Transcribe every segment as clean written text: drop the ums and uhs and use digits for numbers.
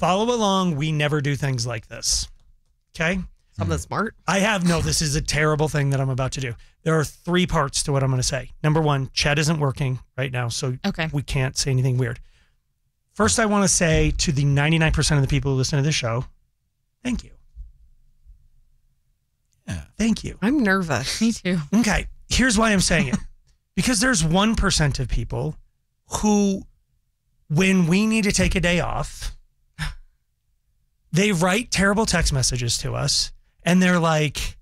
follow along. We never do things like this. Okay? Something smart? This is a terrible thing that I'm about to do. There are 3 parts to what I'm going to say. Number 1, chat isn't working right now, so we can't say anything weird. First, I want to say to the 99% of the people who listen to this show, thank you. Yeah. Thank you. I'm nervous. Me too. Okay, here's why I'm saying it. Because there's 1% of people who, when we need to take a day off, they write terrible text messages to us, and they're like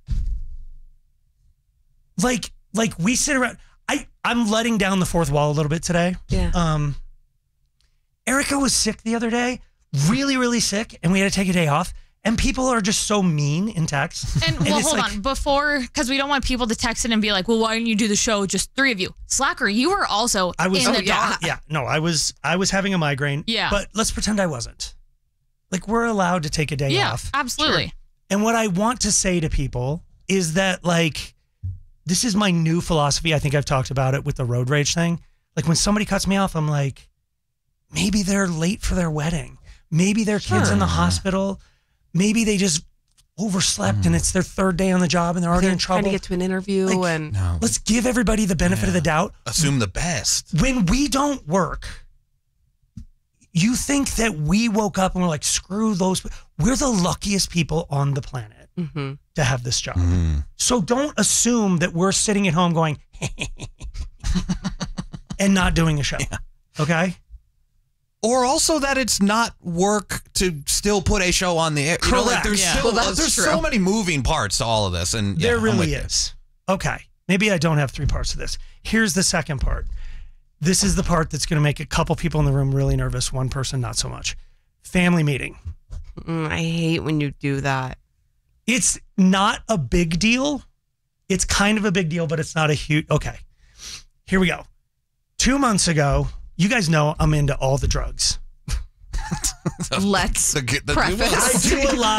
we sit around. I'm letting down the fourth wall a little bit today. Yeah. Erica was sick the other day, really, really sick, and we had to take a day off. And people are just so mean in text. And well, hold on. Before, because we don't want people to text in and be like, well, why didn't you do the show? Just 3 of you. Slacker, you were also in the dark. Yeah. No, I was having a migraine. Yeah. But let's pretend I wasn't. Like, we're allowed to take a day off. Yeah, absolutely. Sure. And what I want to say to people is that, like, this is my new philosophy. I think I've talked about it with the road rage thing. Like, when somebody cuts me off, I'm like, maybe they're late for their wedding. Maybe their kid's in the hospital. Maybe they just overslept and it's their 3rd day on the job and they're already in trouble. Trying to get to an interview let's give everybody the benefit of the doubt. Assume the best. When we don't work, you think that we woke up and we're like, screw those. We're the luckiest people on the planet to have this job. So don't assume that we're sitting at home going and not doing a show. Yeah. Okay? Or also that it's not work to still put a show on the air. You know, like there's there's so many moving parts to all of this. And there really is. Okay. Maybe I don't have 3 parts to this. Here's the second part. This is the part that's going to make a couple people in the room really nervous. 1 person, not so much. Family meeting. I hate when you do that. It's not a big deal. It's kind of a big deal, but it's not a huge. Okay. Here we go. 2 months ago, you guys know I'm into all the drugs. Let's preface. I do a lot.